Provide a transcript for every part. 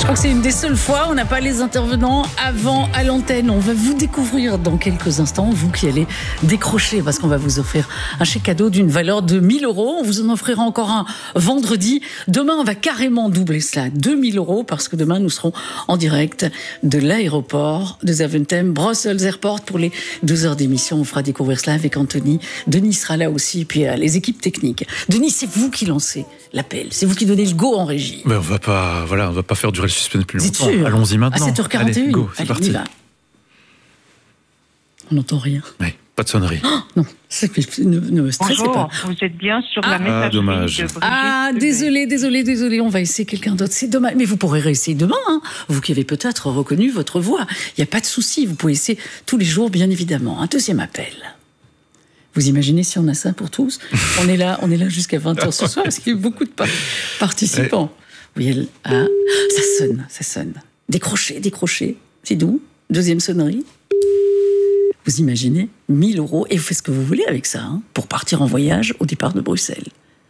crois que c'est une des seules fois où on n'a pas les intervenants avant à l'antenne. On va vous découvrir dans quelques instants, vous qui allez décrocher, parce qu'on va vous offrir un chèque cadeau d'une valeur de 1 000 €. On vous en offrira encore un vendredi. Demain, on va carrément doubler cela, 2 000 €, parce que demain, nous serons en direct de l'aéroport de Zaventem, Brussels Airport, pour les 2 heures d'émission. On fera découvrir cela avec Anthony. Denis sera là aussi, et puis les équipes techniques. Denis, c'est vous qui lancez l'appel. C'est vous qui donnez le go en régie. Mais on va pas faire durer le suspense plus longtemps. Allons-y maintenant. À 7h41. Allez, go, c'est parti. On n'entend rien. Oui, pas de sonnerie. Oh, non, ne me stressez Bonjour, pas. vous êtes bien sur la messagerie dommage. de Brigitte. Désolé, on va essayer quelqu'un d'autre. C'est dommage, mais vous pourrez réessayer demain, hein. Vous qui avez peut-être reconnu votre voix. Il n'y a pas de souci, vous pouvez essayer tous les jours, bien évidemment. Un deuxième appel. Vous imaginez si on a ça pour tous? On est là jusqu'à 20h ce soir, parce qu'il y a eu beaucoup de participants. Oui, ça sonne. Décrochez. C'est doux. Deuxième sonnerie. Vous imaginez 1 000 € et vous faites ce que vous voulez avec ça, hein, pour partir en voyage au départ de Bruxelles.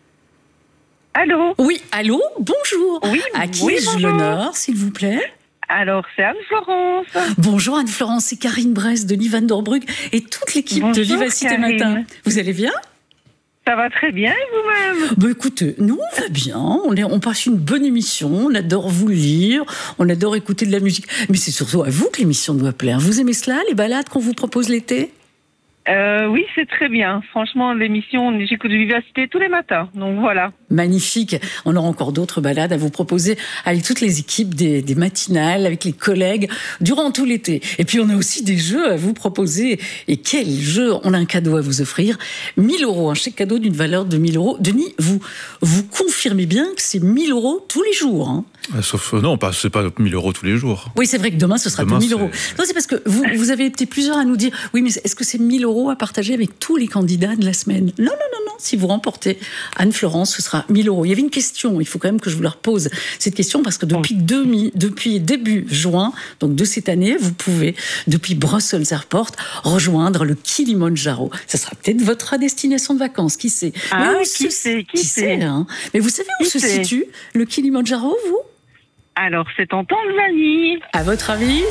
Allô? Oui, allô? Bonjour. Oui, à qui oui, ai-je bonjour. l'honneur, s'il vous plaît? Alors, c'est Anne-Florence. Bonjour Anne-Florence, c'est Karine Bress de Van der Brugge et toute l'équipe de Bonjour, Vivacité Karine. Matin. Vous allez bien? Ça va très bien, et vous-même? Bah écoutez, nous on va bien, on passe une bonne émission, on adore vous lire, on adore écouter de la musique. Mais c'est surtout à vous que l'émission doit plaire. Vous aimez cela, les balades qu'on vous propose l'été? Oui, c'est très bien. Franchement, l'émission, j'écoute Vivacité tous les matins. Donc voilà. Magnifique. On aura encore d'autres balades à vous proposer avec toutes les équipes des matinales, avec les collègues, durant tout l'été. Et puis, on a aussi des jeux à vous proposer. Et quel jeu! On a un cadeau à vous offrir. 1 000 €, un chèque cadeau d'une valeur de 1 000 €. Denis, vous confirmez bien que c'est 1 000 € tous les jours, hein? Sauf, non, c'est pas 1 000 € tous les jours. Oui, c'est vrai que demain, ce sera 2 000 €. Non, c'est parce que vous avez été plusieurs à nous dire, oui, mais est-ce que c'est 1 000 € à partager avec tous les candidats de la semaine? Non. Si vous remportez Anne-Florence, ce sera 1 000 €. Il y avait une question, il faut quand même que je vous la repose, cette question, parce que depuis début juin, donc de cette année, vous pouvez, depuis Brussels Airport, rejoindre le Kilimandjaro. Ça sera peut-être votre destination de vacances, qui sait? Ah, Mais qui sait hein? Mais vous savez où se situe le Kilimandjaro, vous? Alors, c'est en Tanzanie. À votre avis?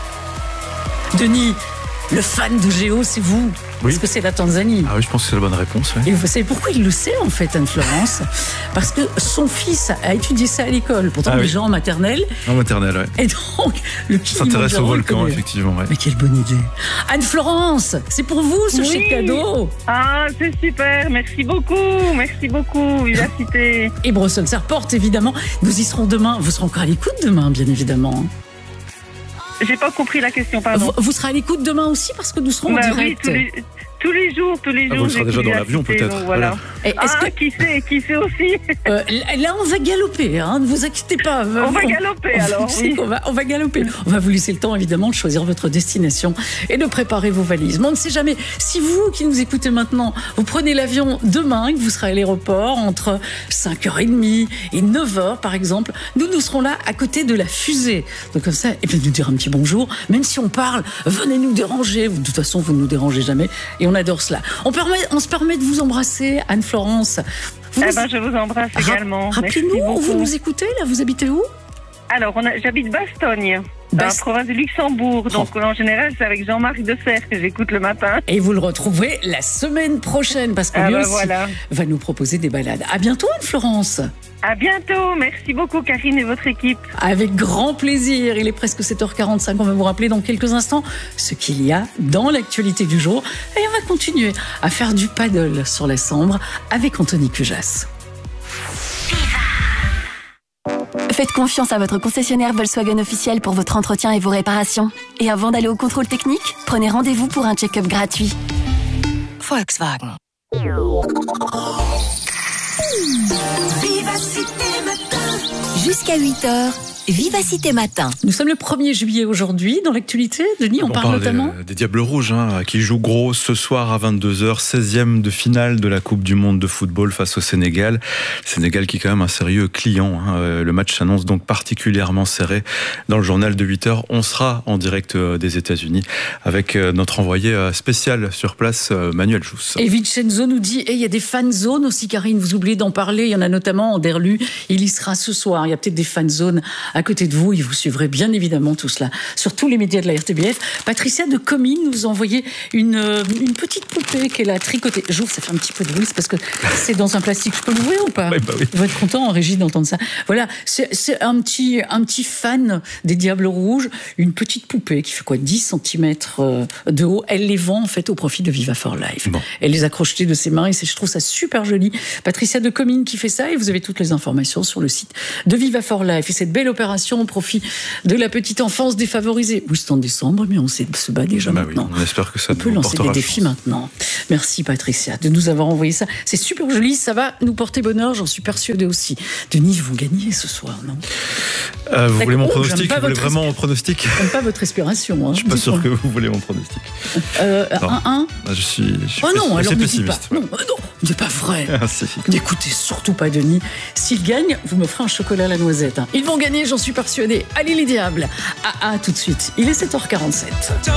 Denis, le fan de Géo, c'est vous? Oui. Est-ce que c'est la Tanzanie? Ah oui, je pense que c'est la bonne réponse. Ouais. Et vous savez pourquoi il le sait, en fait, Anne-Florence? Parce que son fils a étudié ça à l'école, pourtant déjà en maternelle. En maternelle, ouais. Et donc, le Kilimandjaro S'intéresse au volcan, connaît. effectivement. Ouais. Mais quelle bonne idée! Anne-Florence, c'est pour vous ce chèque cadeau! Ah, c'est super. Merci beaucoup, Vivacité. Et Brussels Airport, évidemment. Nous y serons demain. Vous serez encore à l'écoute demain, bien évidemment. J'ai pas compris la question, pardon. Vous serez à l'écoute demain aussi, parce que nous serons en Oui, direct. tous les jours. Vous serez déjà dans l'avion, peut-être. Donc, voilà. Et Qui sait aussi? Là, on va galoper, hein, ne vous inquiétez pas. On va galoper, alors, oui. On va galoper. On va vous laisser le temps, évidemment, de choisir votre destination et de préparer vos valises. Mais on ne sait jamais. Si vous, qui nous écoutez maintenant, vous prenez l'avion demain, que vous serez à l'aéroport entre 5h30 et 9h, par exemple, nous serons là à côté de la fusée. Donc, comme ça, et puis nous dire un petit bonjour. Même si on parle, venez nous déranger. De toute façon, vous ne nous dérangez jamais. Et on adore cela. On se permet de vous embrasser, Anne-Florence. Je vous embrasse également. Rappelez-nous où vous nous écoutez, là, vous habitez où? Alors, j'habite Bastogne, dans la province de Luxembourg. Donc, en général, c'est avec Jean-Marc Desserre que j'écoute le matin. Et vous le retrouverez la semaine prochaine, parce que lui aussi va nous proposer des balades. À bientôt, Anne-Florence. À bientôt. Merci beaucoup, Karine et votre équipe. Avec grand plaisir. Il est presque 7h45. On va vous rappeler dans quelques instants ce qu'il y a dans l'actualité du jour. Et on va continuer à faire du paddle sur la Sambre avec Anthony Cujas. Faites confiance à votre concessionnaire Volkswagen officiel pour votre entretien et vos réparations. Et avant d'aller au contrôle technique, prenez rendez-vous pour un check-up gratuit. Volkswagen. Jusqu'à 8h, Vivacité Matin. Nous sommes le 1er juillet aujourd'hui. Dans l'actualité, Denis, on parle notamment des Diables Rouges, qui jouent gros ce soir à 22h, 16e de finale de la Coupe du Monde de football face au Sénégal. Sénégal qui est quand même un sérieux client. Le match s'annonce donc particulièrement serré. Dans le journal de 8h, on sera en direct des États-Unis avec notre envoyé spécial sur place, Manuel Jousse. Et Vincenzo nous dit, il y a des fan zones aussi, Karine, vous oubliez d'en parler. Il y en a notamment en Derlu. Il y sera ce soir. Il y a peut-être des fan zones à côté de vous. Et vous suivrez bien évidemment tout cela sur tous les médias de la RTBF. Patricia de Comines nous a envoyé une petite poupée qu'elle a tricotée. J'ouvre, ça fait un petit peu de bruit, c'est parce que c'est dans un plastique. Je peux l'ouvrir ou pas? Oui, bah oui. Vous êtes content en régie d'entendre ça. Voilà, c'est un petit fan des Diables Rouges, une petite poupée qui fait 10 cm de haut. Elle les vend en fait au profit de Viva for Life. Bon. Elle les a crochetées de ses mains et je trouve ça super joli. Patricia de Comines qui fait ça, et vous avez toutes les informations sur le site de Viva for Life. Et cette belle opération au profit de la petite enfance défavorisée. Oui, c'est en décembre, mais on se bat déjà maintenant. Oui, on espère que ça on peut nous lancer des portera défis chance. maintenant. Merci Patricia de nous avoir envoyé ça. C'est super joli, ça va nous porter bonheur, j'en suis persuadée aussi. Denis, vous gagnez ce soir, non? Vous voulez mon j'aime pronostic? pas Vous voulez votre vraiment mon pronostic? J'aime pas votre respiration. Je suis pas sûr que vous voulez mon pronostic. 1-1. Je suis Oh non, alors ne dites pas. pessimiste. Non, c'est pas vrai. Ah, si. N'écoutez surtout pas Denis. S'ils gagnent, vous me ferez un chocolat à la noisette. Ils vont gagner, j'en suis persuadée. Allez les diables. À tout de suite. Il est 7h47.